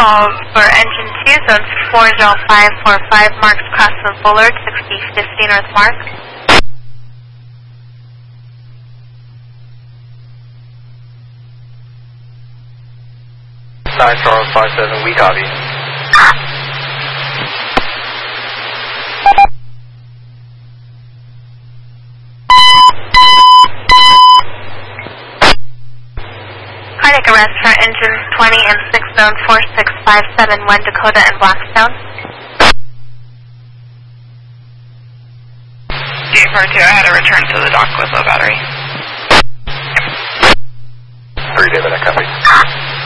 call for engine 2, zone 40545, Marks Crossroad Bullard, 6050 North Mark. 9457, we copy. Cardiac arrest for engine 20 and 6, zone 4657, 1 Dakota and Blackstone. DFR2, I had to return to the dock with low battery. 3 David, I copy.